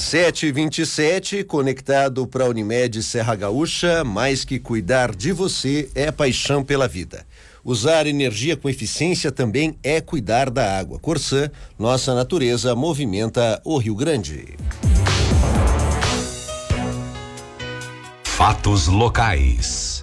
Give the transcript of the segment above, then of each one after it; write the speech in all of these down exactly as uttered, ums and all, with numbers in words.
sete e vinte e sete, conectado para a Unimed Serra Gaúcha, mais que cuidar de você é paixão pela vida. Usar energia com eficiência também é cuidar da água. Corsã, nossa natureza movimenta o Rio Grande. Fatos locais.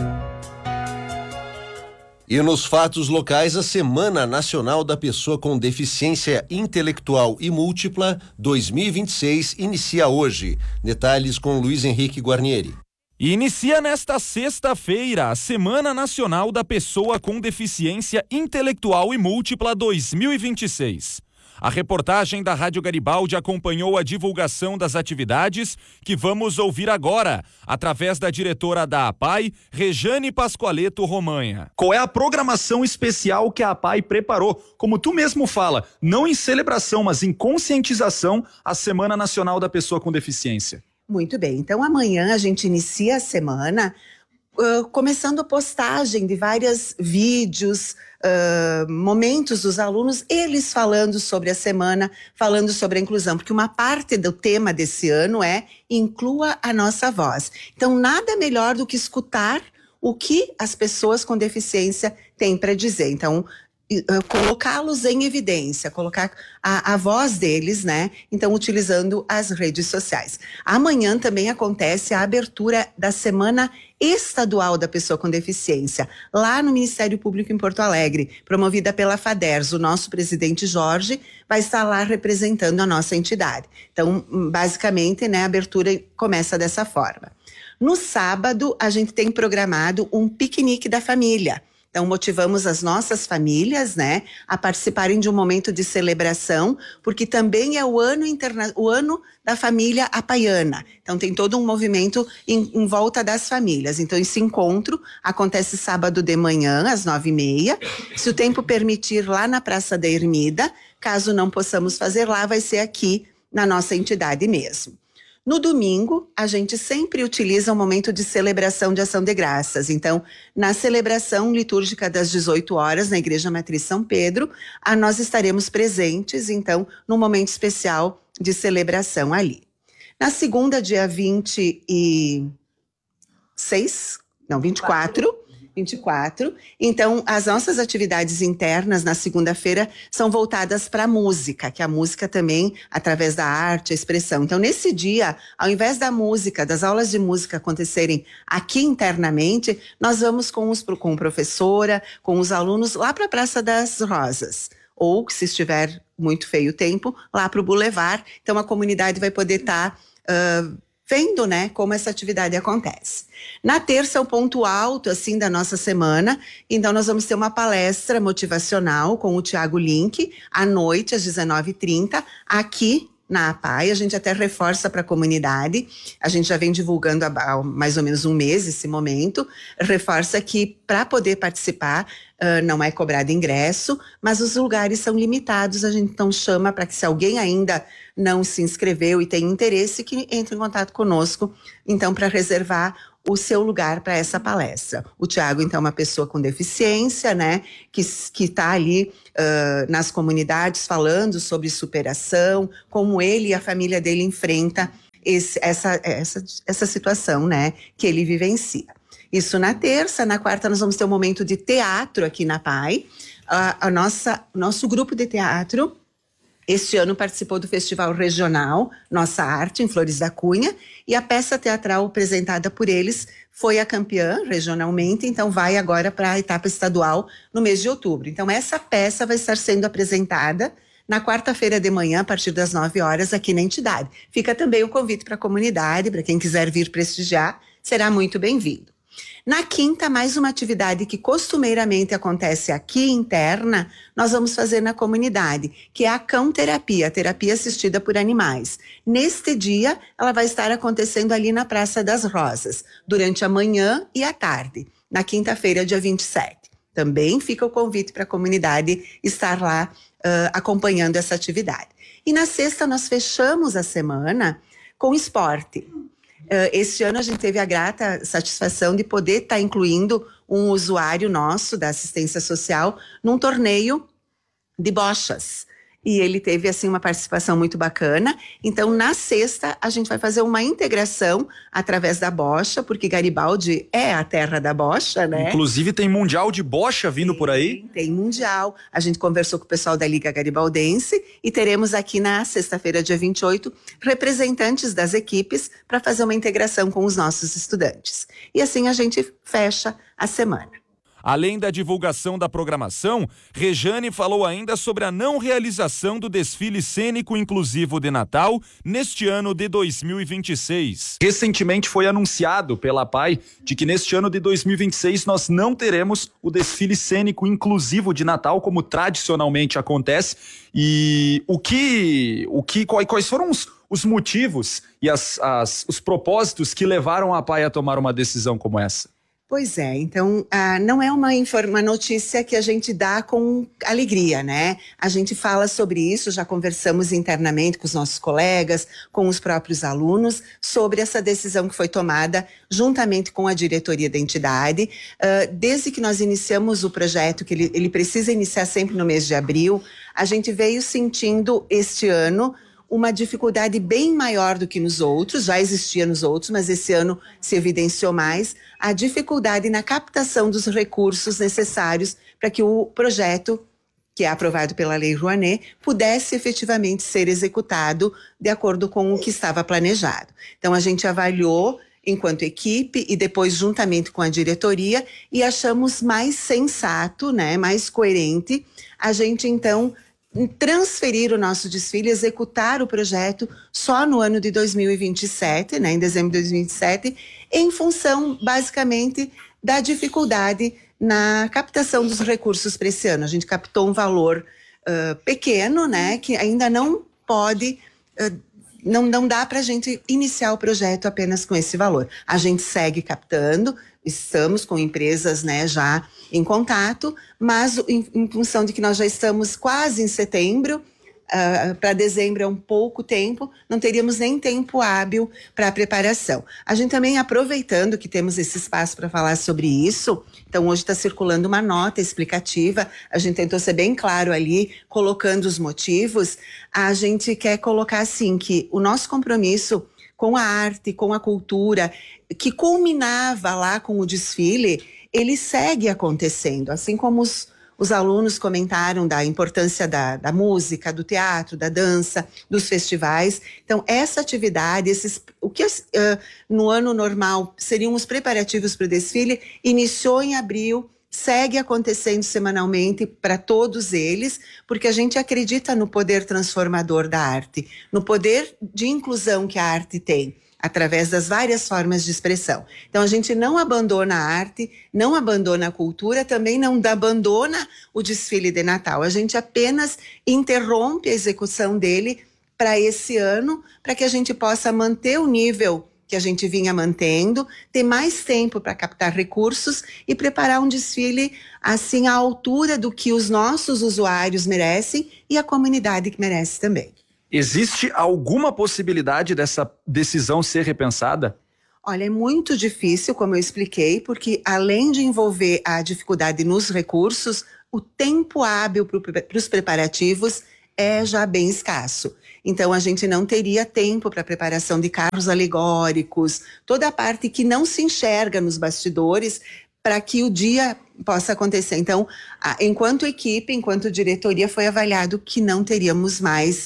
E nos fatos locais, a Semana Nacional da Pessoa com Deficiência Intelectual e Múltipla dois mil e vinte e seis inicia hoje. Detalhes com Luiz Henrique Guarnieri. E inicia nesta sexta-feira a Semana Nacional da Pessoa com Deficiência Intelectual e Múltipla dois mil e vinte e seis. A reportagem da Rádio Garibaldi acompanhou a divulgação das atividades que vamos ouvir agora, através da diretora da APAI, Rejane Pascoaleto Romanha. Qual é a programação especial que a APAI preparou? Como tu mesmo fala, não em celebração, mas em conscientização, a Semana Nacional da Pessoa com Deficiência. Muito bem, então amanhã a gente inicia a semana uh, começando a postagem de vários vídeos, uh, momentos dos alunos, eles falando sobre a semana, falando sobre a inclusão, porque uma parte do tema desse ano é inclua a nossa voz. Então nada melhor do que escutar o que as pessoas com deficiência têm para dizer. Então, Uh, colocá-los em evidência, colocar a, a voz deles, né? Então, utilizando as redes sociais. Amanhã também acontece a abertura da Semana Estadual da Pessoa com Deficiência, lá no Ministério Público em Porto Alegre, promovida pela FADERS. O nosso presidente Jorge vai estar lá representando a nossa entidade. Então, basicamente, né, a abertura começa dessa forma. No sábado, a gente tem programado um piquenique da família. Então, motivamos as nossas famílias, né, a participarem de um momento de celebração, porque também é o ano, interna- o ano da família apaiana. Então, tem todo um movimento em, em volta das famílias. Então, esse encontro acontece sábado de manhã, às nove e meia. Se o tempo permitir, lá na Praça da Ermida. Caso não possamos fazer lá, vai ser aqui na nossa entidade mesmo. No domingo, a gente sempre utiliza um momento de celebração de ação de graças. Então, na celebração litúrgica das dezoito horas, na Igreja Matriz São Pedro, a nós estaremos presentes, então, num momento especial de celebração ali. Na segunda, dia vinte e seis, não, vinte e quatro, vinte e quatro. Então, as nossas atividades internas na segunda-feira são voltadas para a música, que a música também, através da arte, a expressão. Então, nesse dia, ao invés da música, das aulas de música acontecerem aqui internamente, nós vamos com, os, com a professora, com os alunos, lá para a Praça das Rosas. Ou, se estiver muito feio o tempo, lá para o Boulevard. Então, a comunidade vai poder estar... Tá, uh, vendo, né, como essa atividade acontece. Na terça, o ponto alto, assim, da nossa semana, então nós vamos ter uma palestra motivacional com o Tiago Link, à noite, às dezenove e trinta, aqui na APAI. A gente até reforça para a comunidade, a gente já vem divulgando há mais ou menos um mês esse momento, reforça que para poder participar, uh, não é cobrado ingresso, mas os lugares são limitados, a gente então chama para que, se alguém ainda não se inscreveu e tem interesse, que entre em contato conosco, então, para reservar o seu lugar para essa palestra. O Tiago, então, é uma pessoa com deficiência, né, que que está ali uh, nas comunidades falando sobre superação, como ele e a família dele enfrenta esse, essa, essa, essa situação, né, que ele vivencia. Isso na terça. Na quarta nós vamos ter um momento de teatro aqui na PAI. A, a nossa, nosso grupo de teatro este ano participou do Festival Regional Nossa Arte, em Flores da Cunha, e a peça teatral apresentada por eles foi a campeã regionalmente, então vai agora para a etapa estadual no mês de outubro. Então essa peça vai estar sendo apresentada na quarta-feira de manhã, a partir das nove horas, aqui na entidade. Fica também o convite para a comunidade, para quem quiser vir prestigiar, será muito bem-vindo. Na quinta, mais uma atividade que costumeiramente acontece aqui interna, nós vamos fazer na comunidade, que é a cão-terapia, a terapia assistida por animais. Neste dia, ela vai estar acontecendo ali na Praça das Rosas, durante a manhã e a tarde, na quinta-feira, dia vinte e sete. Também fica o convite para a comunidade estar lá uh, acompanhando essa atividade. E na sexta, nós fechamos a semana com esporte. Uh, este ano a gente teve a grata satisfação de poder estar tá incluindo um usuário nosso da assistência social num torneio de bochas. e ele teve assim uma participação muito bacana. Então, na sexta, a gente vai fazer uma integração através da bocha, porque Garibaldi é a terra da bocha, né? Inclusive tem Mundial de Bocha vindo tem, por aí. Tem Mundial. A gente conversou com o pessoal da Liga Garibaldense e teremos aqui na sexta-feira, dia vinte e oito, representantes das equipes para fazer uma integração com os nossos estudantes. E assim a gente fecha a semana. Além da divulgação da programação, Rejane falou ainda sobre a não realização do desfile cênico inclusivo de Natal neste ano de dois mil e vinte e seis. Recentemente foi anunciado pela A P A I de que neste ano de dois mil e vinte e seis nós não teremos o desfile cênico inclusivo de Natal, como tradicionalmente acontece. E o que, o que, quais foram os, os motivos e as, as, os propósitos que levaram a A P A I a tomar uma decisão como essa? Pois é, então ah, não é uma, uma notícia que a gente dá com alegria, né? A gente fala sobre isso, já conversamos internamente com os nossos colegas, com os próprios alunos, sobre essa decisão que foi tomada juntamente com a diretoria da entidade. Uh, desde que nós iniciamos o projeto, que ele, ele precisa iniciar sempre no mês de abril, a gente veio sentindo este ano uma dificuldade bem maior do que nos outros, já existia nos outros, mas esse ano se evidenciou mais, a dificuldade na captação dos recursos necessários para que o projeto, que é aprovado pela Lei Rouanet, pudesse efetivamente ser executado de acordo com o que estava planejado. Então, a gente avaliou enquanto equipe e depois juntamente com a diretoria e achamos mais sensato, né, mais coerente, a gente então transferir o nosso desfile, executar o projeto só no ano de dois mil e vinte e sete, né, em dezembro de dois mil e vinte e sete, em função, basicamente, da dificuldade na captação dos recursos para esse ano. A gente captou um valor uh, pequeno, né, que ainda não pode, uh, não, não dá para a gente iniciar o projeto apenas com esse valor. A gente segue captando, estamos com empresas, né, já em contato, mas em, em função de que nós já estamos quase em setembro, uh, para dezembro é um pouco tempo, não teríamos nem tempo hábil para a preparação. A gente também, aproveitando que temos esse espaço para falar sobre isso, então hoje está circulando uma nota explicativa, a gente tentou ser bem claro ali, colocando os motivos, a gente quer colocar assim, que o nosso compromisso com a arte, com a cultura, que culminava lá com o desfile, ele segue acontecendo, assim como os, os alunos comentaram da importância da, da música, do teatro, da dança, dos festivais. Então, essa atividade, esses, o que uh, no ano normal seriam os preparativos para o desfile, iniciou em abril, segue acontecendo semanalmente para todos eles, porque a gente acredita no poder transformador da arte, no poder de inclusão que a arte tem, através das várias formas de expressão. Então, a gente não abandona a arte, não abandona a cultura, também não abandona o desfile de Natal. A gente apenas interrompe a execução dele para esse ano, para que a gente possa manter o nível que a gente vinha mantendo, ter mais tempo para captar recursos e preparar um desfile assim à altura do que os nossos usuários merecem e a comunidade que merece também. Existe alguma possibilidade dessa decisão ser repensada? Olha, é muito difícil, como eu expliquei, porque além de envolver a dificuldade nos recursos, o tempo hábil para os preparativos é já bem escasso. Então, a gente não teria tempo para a preparação de carros alegóricos, toda a parte que não se enxerga nos bastidores, para que o dia possa acontecer. Então, enquanto equipe, enquanto diretoria, foi avaliado que não teríamos mais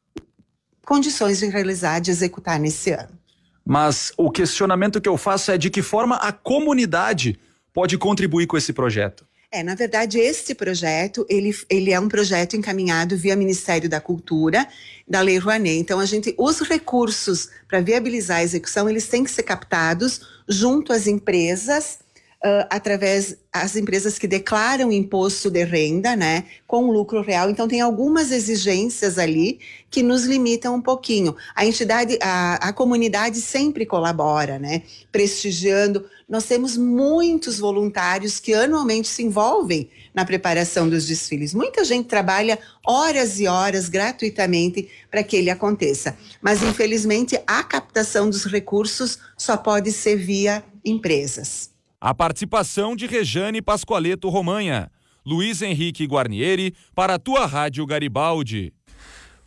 condições de realizar, de executar nesse ano. Mas o questionamento que eu faço é de que forma a comunidade pode contribuir com esse projeto? É, na verdade, esse projeto, ele, ele é um projeto encaminhado via Ministério da Cultura, da Lei Rouanet. Então, a gente, os recursos para viabilizar a execução, eles têm que ser captados junto às empresas, Uh, através das empresas que declaram imposto de renda, né, com lucro real. Então, tem algumas exigências ali que nos limitam um pouquinho. A entidade, a, a comunidade sempre colabora, né, prestigiando. Nós temos muitos voluntários que anualmente se envolvem na preparação dos desfiles. Muita gente trabalha horas e horas gratuitamente para que ele aconteça. Mas, infelizmente, a captação dos recursos só pode ser via empresas. A participação de Rejane Pascoaleto Romanha, Luiz Henrique Guarnieri, para a tua Rádio Garibaldi.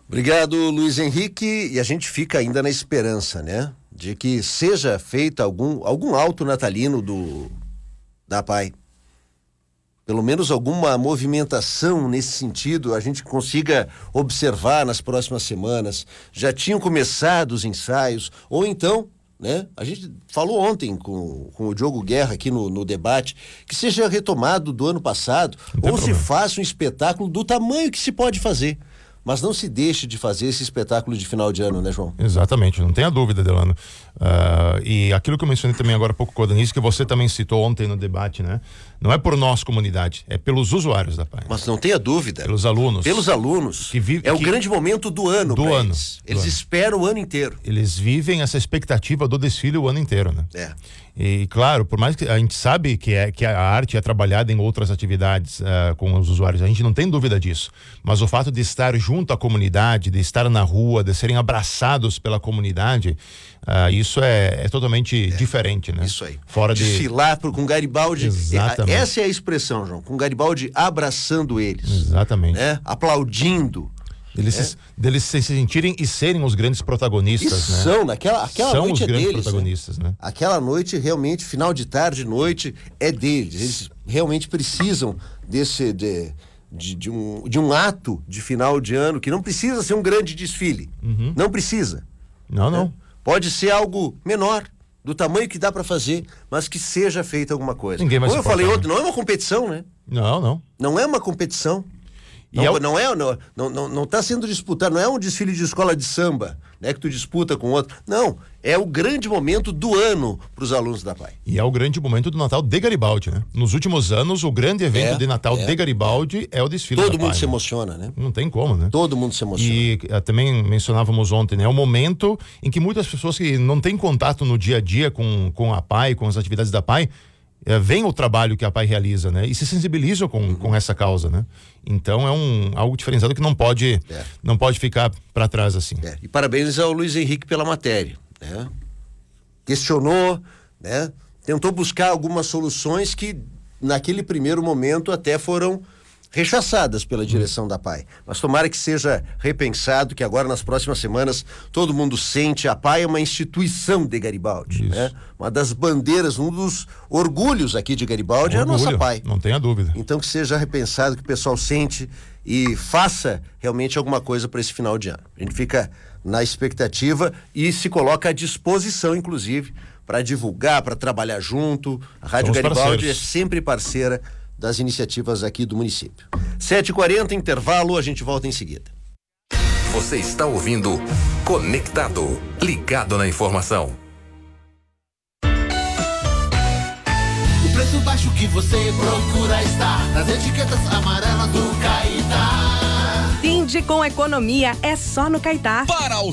Obrigado, Luiz Henrique, e a gente fica ainda na esperança, né? De que seja feito algum, algum alto natalino do, da P A I. Pelo menos alguma movimentação nesse sentido, a gente consiga observar nas próximas semanas. Já tinham começado os ensaios, ou então, né? A gente falou ontem com, com o Diogo Guerra aqui no, no debate, que seja retomado do ano passado, ou se faça um espetáculo do tamanho que se pode fazer. Mas não se deixe de fazer esse espetáculo de final de ano, né, João? Exatamente, não tenha dúvida, Delano. Uh, e aquilo que eu mencionei também agora há pouco com o Denise, que você também citou ontem no debate, né? Não é por nós, comunidade, é pelos usuários da P A I. Mas não tenha dúvida. Pelos alunos. Pelos alunos. Que vive, é que... o grande momento do ano do ano. Eles, do eles ano. esperam o ano inteiro. Eles vivem essa expectativa do desfile o ano inteiro, né? É. E claro, por mais que a gente sabe que, é, que a arte é trabalhada em outras atividades uh, com os usuários, a gente não tem dúvida disso. Mas o fato de estar junto à comunidade, de estar na rua, de serem abraçados pela comunidade, uh, isso é, é totalmente é, diferente, né? Isso aí. Fora de... Desfilar por, com Garibaldi. Exatamente. Essa é a expressão, João. Com Garibaldi abraçando eles. Exatamente. Né? Aplaudindo. Deles, é. se, deles se sentirem e serem os grandes protagonistas, e né? São, naquela, aquela são noite os é grandes deles. protagonistas, né? né? Aquela noite, realmente, final de tarde, noite, é deles. Eles realmente precisam desse, de, de, de, um, de um ato de final de ano, que não precisa ser um grande desfile. Uhum. Não precisa. Não, não. Né? Pode ser algo menor, do tamanho que dá para fazer, mas que seja feita alguma coisa. Ninguém vai Como eu suportar, falei né? ontem, não é uma competição, né? Não, não. Não é uma competição. Não, é o... não é, não, não, não, não tá sendo disputado, não é um desfile de escola de samba, né, que tu disputa com outro. Não, é o grande momento do ano para os alunos da P A I. E é o grande momento do Natal de Garibaldi, né? Nos últimos anos, o grande evento é, de Natal é, de Garibaldi é, é o desfile Todo da P A I. Todo mundo se né? emociona, né? Não tem como, né? Todo mundo se emociona. E uh, também mencionávamos ontem, né? É o momento em que muitas pessoas que não têm contato no dia a dia com, com a P A I, com as atividades da P A I, É, vem o trabalho que a P A I realiza, né? E se sensibilizam com, uhum. com essa causa, né? Então é um, algo diferenciado que não pode, é. não pode ficar para trás assim. É. E parabéns ao Luiz Henrique pela matéria, né? Questionou, né? Tentou buscar algumas soluções que naquele primeiro momento até foram rechaçadas pela direção da P A I. Mas tomara que seja repensado, que agora nas próximas semanas todo mundo sente a P A I é uma instituição de Garibaldi, Isso. né? Uma das bandeiras, um dos orgulhos aqui de Garibaldi um é a nossa orgulho, P A I. Não tenha dúvida. Então que seja repensado, que o pessoal sente e faça realmente alguma coisa para esse final de ano. A gente fica na expectativa e se coloca à disposição, inclusive, para divulgar, para trabalhar junto. A Rádio Somos Garibaldi parceiros. é sempre parceira das iniciativas aqui do município. sete e quarenta, intervalo, a gente volta em seguida. Você está ouvindo Conectado, ligado na informação. O preço baixo que você procura está nas etiquetas amarelas do Caetá. Fim de com economia é só no Caetá. Para o